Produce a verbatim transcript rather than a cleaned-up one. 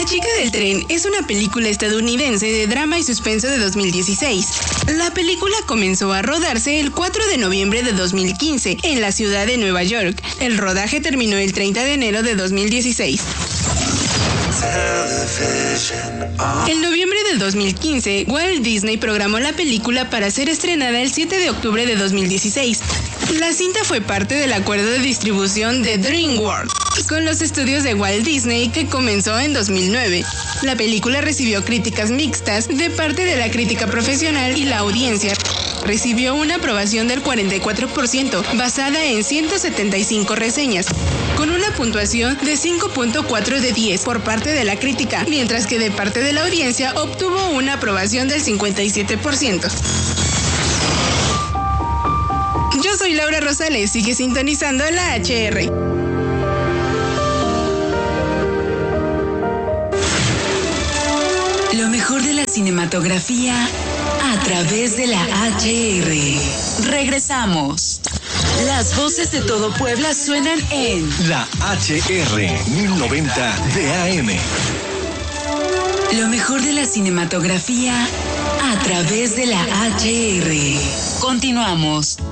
La chica del tren es una película estadounidense de drama y suspenso de dos mil dieciséis. La película comenzó a rodarse el cuatro de noviembre de dos mil quince en la ciudad de Nueva York. El rodaje terminó el treinta de enero de dos mil dieciséis. En noviembre del dos mil quince, Walt Disney programó la película para ser estrenada el siete de octubre de dos mil dieciséis. La cinta fue parte del acuerdo de distribución de DreamWorks con los estudios de Walt Disney que comenzó en dos mil nueve. La película recibió críticas mixtas de parte de la crítica profesional y la audiencia. Recibió una aprobación del cuarenta y cuatro por ciento, basada en ciento setenta y cinco reseñas, con una puntuación de cinco punto cuatro de diez por parte de la crítica, mientras que de parte de la audiencia obtuvo una aprobación del cincuenta y siete por ciento. Yo soy Laura Rosales, sigue sintonizando la H R. Lo mejor de la cinematografía a través de la H R. Regresamos. Las voces de todo Puebla suenan en la H R mil noventa de A M. Lo mejor de la cinematografía a través de la H R. Continuamos.